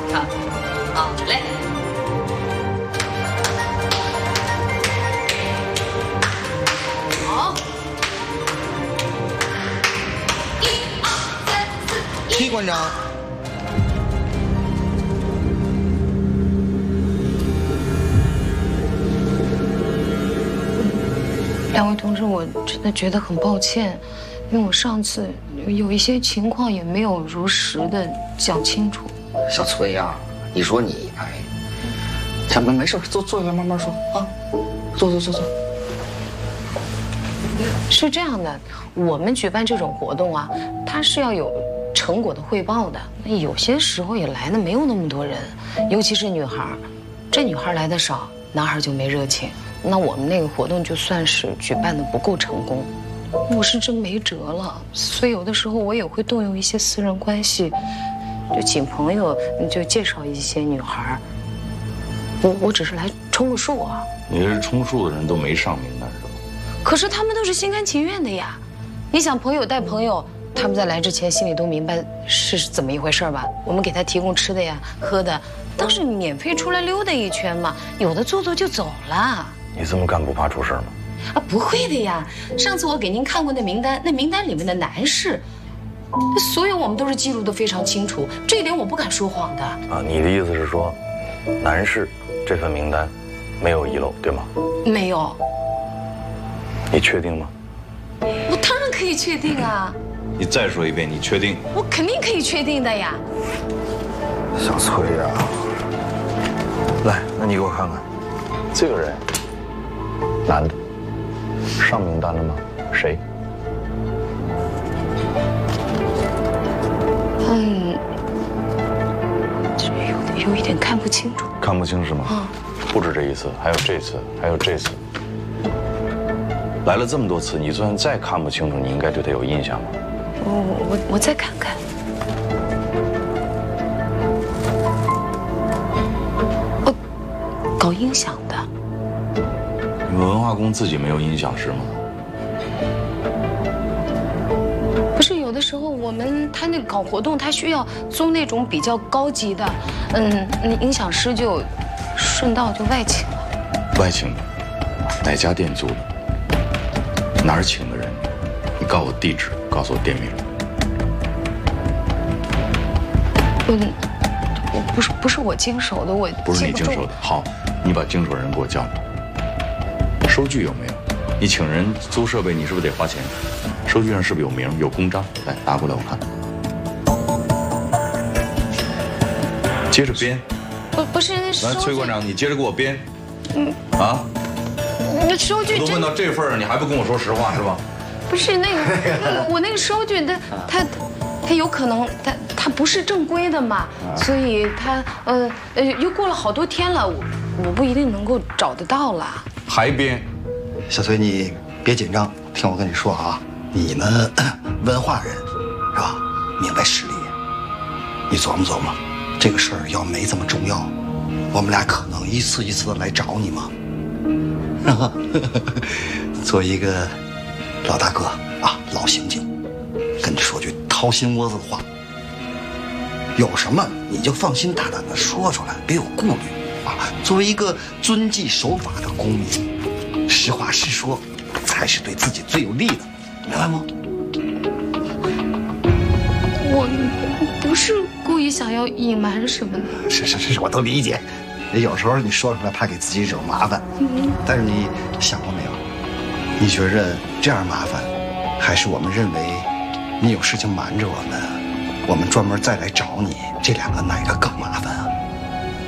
啊，好嘞。好，1、2、3、4， 踢馆长。 两位同志，我真的觉得很抱歉，因为我上次有一些情况也没有如实的讲清楚。 小崔呀，你说你，哎，咱们没事，坐下慢慢说啊，坐。 是这样的，我们举办这种活动啊，它是要有成果的汇报的。有些时候也来的没有那么多人，尤其是女孩，这女孩来的少，男孩就没热情。那我们那个活动就算是举办的不够成功，我是真没辙了。所以有的时候我也会动用一些私人关系，就请朋友就介绍一些女孩。我只是来充个数啊。 你这充数的人都没上名单是吧？ 可是他们都是心甘情愿的呀。你想朋友带朋友，他们在来之前心里都明白是怎么一回事吧？我们给他提供吃的呀、喝的，当是免费出来溜达一圈嘛，有的坐就走了。 你这么干不怕出事吗？ 啊，不会的呀。上次我给您看过那名单，那名单里面的男士，所有我们都是记录的非常清楚，这一点我不敢说谎的。 啊，你的意思是说，男士这份名单没有遗漏，对吗？ 没有。 你确定吗？ 我当然可以确定啊。 你再说一遍，你确定？ 我肯定可以确定的呀。 小崔呀， 来，那你给我看看，这个人，男的，上名单了吗？谁？ 有一点看不清楚。 看不清是吗？啊，不止这一次，还有这次，还有这次。来了这么多次，你就算再看不清楚，你应该对他有印象吧？ 我再看看。哦，搞音响的。 你们文化宫自己没有音响师吗？ 不是，有的时候他那搞活动，他需要租那种比较高级的，那音响师就顺道就外请了。 外请的，哪家店租的？哪儿请的人？你告诉我地址，告诉我店名。 不是我经手的，我不是你经手的。好，你把经手人给我叫来。收据有没有？你请人租设备，你是不是得花钱？收据上是不是有名有公章？来，拿过来我看。接着编。 不是那收据。 来，崔馆长，你接着给我编。啊。 那收据都问到这份上，你还不跟我说实话是吧？ 不是那个，我那个收据，他有可能他不是正规的嘛，所以他又过了好多天了，我不一定能够找得到了。 还编？ 小崔你别紧张，听我跟你说啊，你们文化人是吧？明白事理，你琢磨琢磨，这个事儿要没这么重要，我们俩可能一次一次的来找你吗？作为一个老大哥啊，老刑警，跟你说句掏心窝子的话，有什么你就放心大胆的说出来，别有顾虑啊。作为一个遵纪守法的公民，实话实说才是对自己最有利的，明白吗？ 我不是故意想要隐瞒什么的。 是，我都理解。有时候你说出来怕给自己惹麻烦，但是你想过没有？你觉着这样麻烦，还是我们认为你有事情瞒着我们，我们专门再来找你，这两个哪个更麻烦啊？